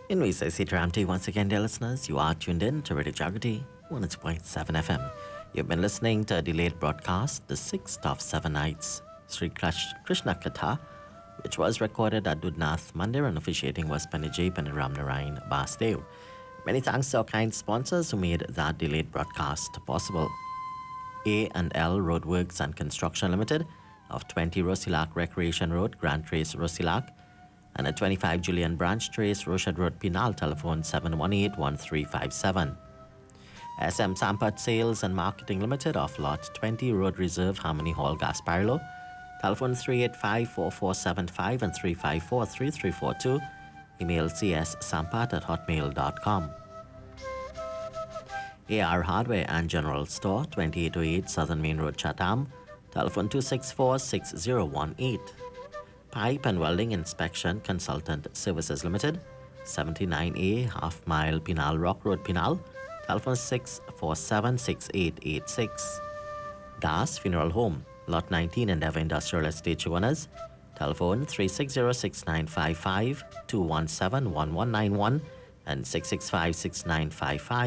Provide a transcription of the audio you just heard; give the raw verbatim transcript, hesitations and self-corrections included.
In V C C Tramti, once again, dear listeners, you are tuned in to Radio Jagrati, one oh two point seven F M. You've been listening to a delayed broadcast, the sixth of seven nights, Sri Krish- Krishna Katha, which was recorded at Dudnath Mandir, and officiating was Paniji Paniram Narayan Basdev. Many thanks to our kind sponsors who made that delayed broadcast possible. A and L Roadworks and Construction Limited of twenty Rosilak Recreation Road, Grand Trace, Rosilak, and at twenty-five Julian Branch Trace, Rochad Road, Pinal, telephone seven one eight, one three five seven. S M Sampat Sales and Marketing Limited of Lot twenty Road Reserve, Harmony Hall, Gasparilla, telephone three eight five, four four seven five and three five four, three three four two, email cssampat at hotmail dot com. A R Hardware and General Store, twenty-eight oh eight Southern Main Road, Chatham, telephone two six four, six zero one eight. Pipe and Welding Inspection Consultant Services Limited, seventy-nine A Half Mile, Pinal Rock Road, Pinal, telephone six four seven, six eight eight six. Das Funeral Home, Lot nineteen Endeavour Industrial Estate, Chiwanas, telephone three six zero, six nine five five, two one seven, one one nine one and six six five, six nine five five.